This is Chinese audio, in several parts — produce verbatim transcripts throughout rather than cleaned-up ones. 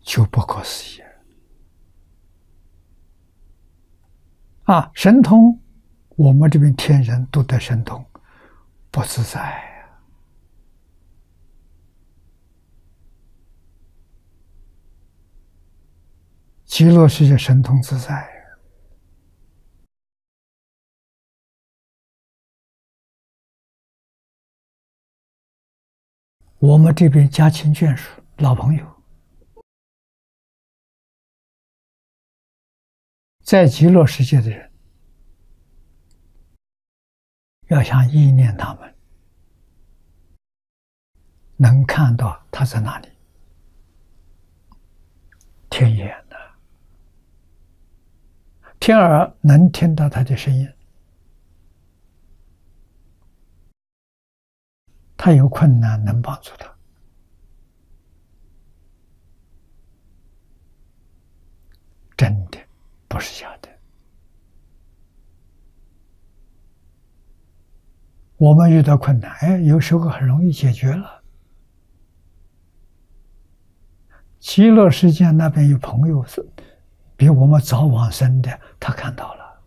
就不可思议啊！神通，我们这边天人都得神通，不自在呀。极乐世界神通自在。我们这边家亲眷属、老朋友，在极乐世界的人，要想意念他们，能看到他在哪里，天眼呢？天耳能听到他的声音，他有困难能帮助他。真的，不是假的。我们遇到困难，哎，有时候很容易解决了。极乐世界那边有朋友是比我们早往生的，他看到了，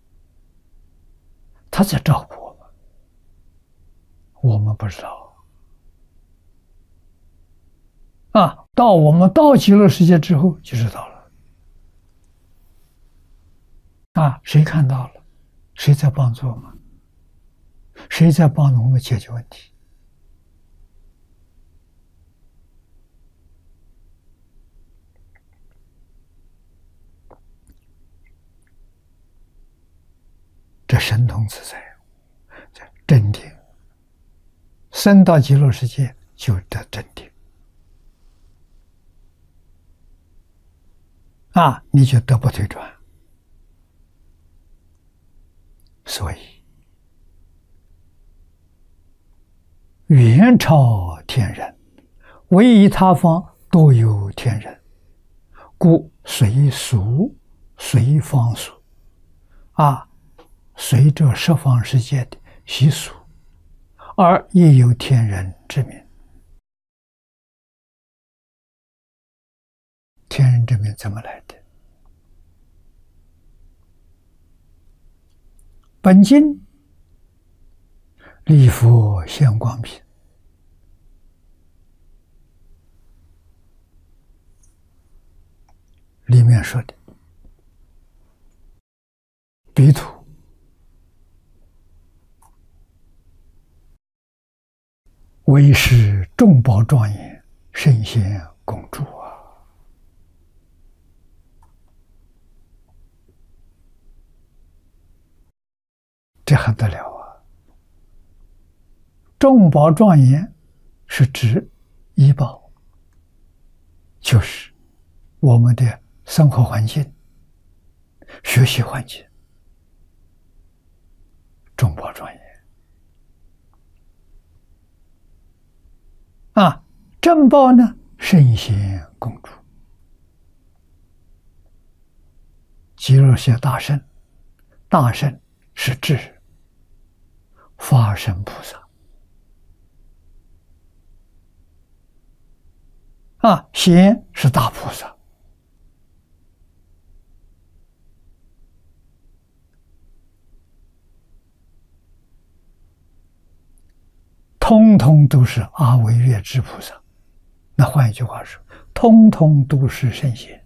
他在照顾我们，我们不知道。啊，到我们到极乐世界之后就知道了。啊，谁看到了？谁在帮助我们？谁在帮助我们解决问题？这神通自在，真定。升到极乐世界就得真定。啊，你就得不退转。所以远超天人，唯以他方多有天人，故随俗随方俗。啊，随着十方世界的习俗，而亦有天人之名。天人之名怎么来的？本经礼佛现光品，里面说的，彼土为是众宝庄严，圣贤共住啊！这还得了啊！众宝庄严是指医宝，就是我们的生活环境、学习环境，众宝庄严啊！正报呢，圣贤共住。极乐世界大圣，大圣是智，法身菩萨啊，贤是大菩萨。通通都是阿惟越致菩萨。那换一句话说，通通都是圣贤。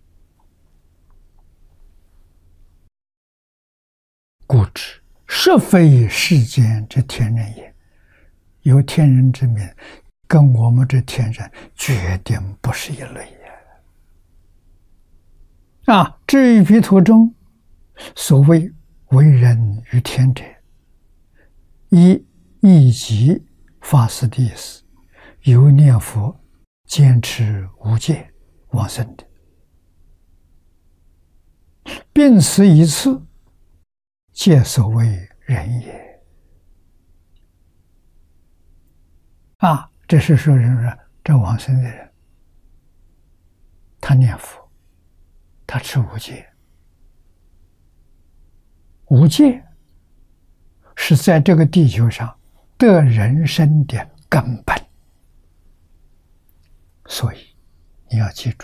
故知实非世间之天人也，有天人之名，跟我们这天人决定不是一类呀！啊，至于彼土中所谓为人于天者，一一即发誓的意思，有念佛坚持无戒往生的，并此一次，皆所谓人也。啊，这是说人说这往生的人，他念佛，他持无戒，无戒是在这个地球上得人生的根本，所以你要记住。